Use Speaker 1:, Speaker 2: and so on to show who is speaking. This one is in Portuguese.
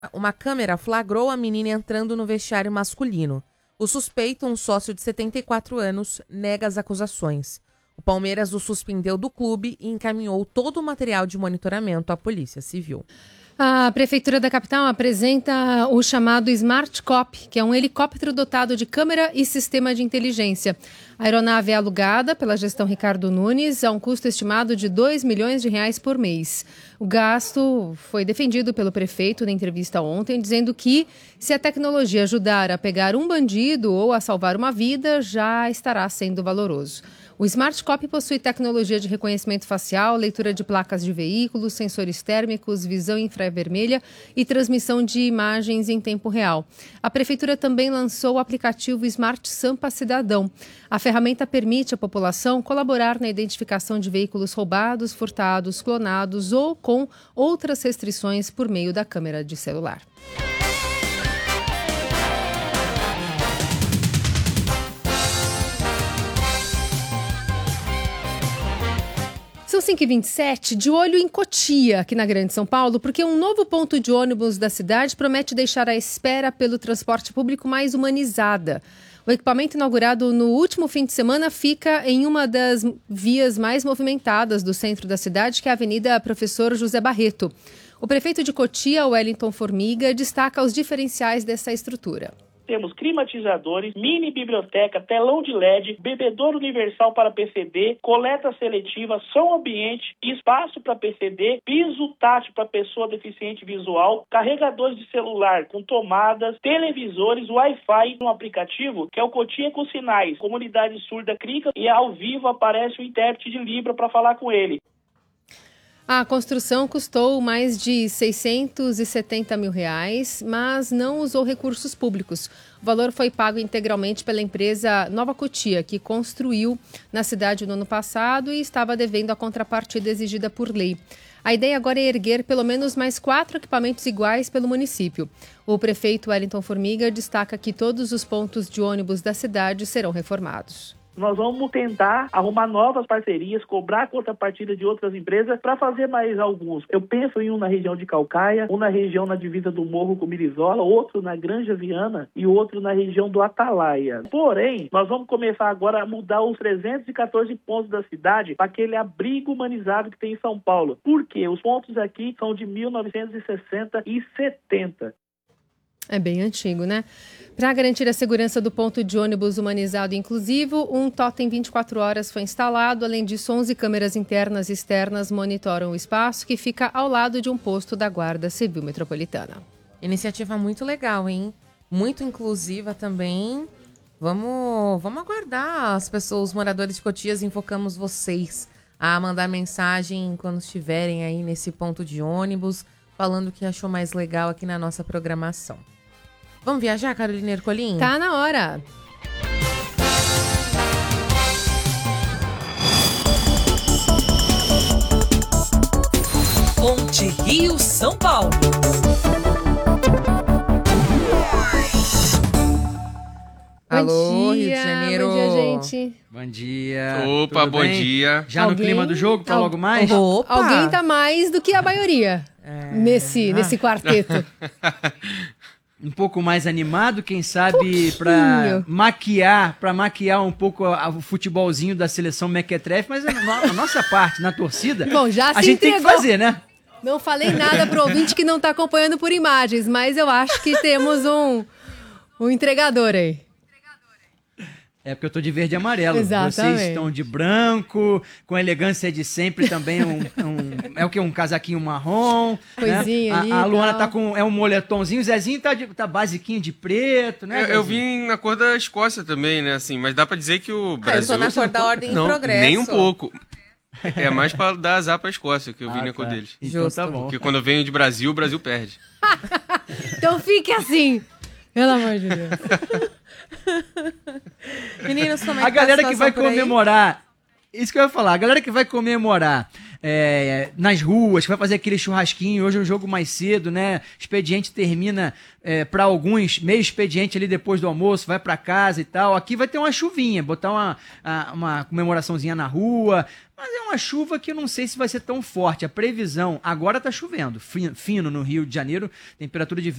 Speaker 1: Uma câmera flagrou a menina entrando no vestiário masculino. O suspeito, um sócio de 74 anos, nega as acusações. O Palmeiras o suspendeu do clube e encaminhou todo o material de monitoramento à Polícia Civil.
Speaker 2: A Prefeitura da capital apresenta o chamado Smart Cop, que é um helicóptero dotado de câmera e sistema de inteligência. A aeronave é alugada pela gestão Ricardo Nunes a um custo estimado de R$2 milhões por mês. O gasto foi defendido pelo prefeito na entrevista ontem, dizendo que se a tecnologia ajudar a pegar um bandido ou a salvar uma vida, já estará sendo valoroso. O Smart Cop possui tecnologia de reconhecimento facial, leitura de placas de veículos, sensores térmicos, visão infravermelha e transmissão de imagens em tempo real. A Prefeitura também lançou o aplicativo Smart Sampa Cidadão. A ferramenta permite à população colaborar na identificação de veículos roubados, furtados, clonados ou com outras restrições por meio da câmera de celular. São 5h27, de olho em Cotia, aqui na Grande São Paulo, porque um novo ponto de ônibus da cidade promete deixar a espera pelo transporte público mais humanizada. O equipamento inaugurado no último fim de semana fica em uma das vias mais movimentadas do centro da cidade, que é a Avenida Professor José Barreto. O prefeito de Cotia, Wellington Formiga, destaca os diferenciais dessa estrutura.
Speaker 3: Temos climatizadores, mini biblioteca, telão de LED, bebedouro universal para PCD, coleta seletiva, som ambiente, espaço para PCD, piso tátil para pessoa deficiente visual, carregadores de celular com tomadas, televisores, Wi-Fi, um aplicativo que é o Cotia com Sinais. Comunidade surda clica e ao vivo aparece o intérprete de Libra para falar com ele.
Speaker 2: A construção custou mais de R$670 mil, mas não usou recursos públicos. O valor foi pago integralmente pela empresa Nova Cotia, que construiu na cidade no ano passado e estava devendo a contrapartida exigida por lei. A ideia agora é erguer pelo menos mais 4 equipamentos iguais pelo município. O prefeito Wellington Formiga destaca que todos os pontos de ônibus da cidade serão reformados.
Speaker 3: Nós vamos tentar arrumar novas parcerias, cobrar a contrapartida de outras empresas para fazer mais alguns. Eu penso em um na região de Caucaia, um na região na divisa do Morro com Mirizola, outro na Granja Viana e outro na região do Atalaia. Porém, nós vamos começar agora a mudar os 314 pontos da cidade para aquele abrigo humanizado que tem em São Paulo. Por quê? Os pontos aqui são de 1960 e 70.
Speaker 2: É bem antigo, né? Para garantir a segurança do ponto de ônibus humanizado e inclusivo, um totem 24 horas foi instalado. Além disso, 11 câmeras internas e externas monitoram o espaço, que fica ao lado de um posto da Guarda Civil Metropolitana.
Speaker 1: Iniciativa muito legal, hein? Muito inclusiva também. Vamos aguardar as pessoas, os moradores de Cotias, invocamos vocês a mandar mensagem quando estiverem aí nesse ponto de ônibus, falando o que achou mais legal aqui na nossa programação. Vamos viajar, Carolina Ercolim?
Speaker 2: Tá na hora.
Speaker 4: Ponte Rio-São Paulo.
Speaker 1: Alô, Rio de Janeiro.
Speaker 2: Bom dia, gente.
Speaker 5: Bom dia.
Speaker 6: Opa, bom dia.
Speaker 5: Já no clima do jogo, pra logo mais?
Speaker 1: Opa.
Speaker 2: Alguém tá mais do que a maioria nesse quarteto.
Speaker 5: Um pouco mais animado, quem sabe, pra maquiar um pouco o futebolzinho da seleção mequetrefe, mas a nossa parte, na torcida,
Speaker 2: Bom, já
Speaker 5: a gente tem que fazer, né?
Speaker 2: Não falei nada pro ouvinte que não tá acompanhando por imagens, mas eu acho que temos um entregador aí.
Speaker 5: É porque eu tô de verde e amarelo.
Speaker 2: Exatamente.
Speaker 5: Vocês estão de branco, com elegância de sempre também. É o que? Um casaquinho marrom.
Speaker 2: Coisinha
Speaker 5: né?
Speaker 2: ali.
Speaker 5: A Luana tá com um moletomzinho. O Zezinho tá basiquinho de preto, né?
Speaker 6: Eu vim na cor da Escócia também, né? Assim, mas dá pra dizer que o Brasil...
Speaker 1: Eu tô na cor da Ordem
Speaker 6: não,
Speaker 1: e Progresso.
Speaker 6: Nem um pouco. É mais pra dar azar pra Escócia que eu vim na cor deles.
Speaker 5: Então tá bom.
Speaker 6: Porque quando eu venho de Brasil, o Brasil perde.
Speaker 2: Então fique assim. Pelo amor de Deus.
Speaker 1: Meninos, como é que
Speaker 5: A galera
Speaker 1: tá a
Speaker 5: que vai
Speaker 1: situação por aí?
Speaker 5: comemorar... Isso que eu ia falar. A galera que vai comemorar nas ruas, que vai fazer aquele churrasquinho. Hoje é um jogo mais cedo, né? Expediente termina para alguns, meio expediente ali depois do almoço, vai para casa e tal. Aqui vai ter uma chuvinha, botar uma comemoraçãozinha na rua. Mas é uma chuva que eu não sei se vai ser tão forte. A previsão, agora tá chovendo, fino no Rio de Janeiro, temperatura de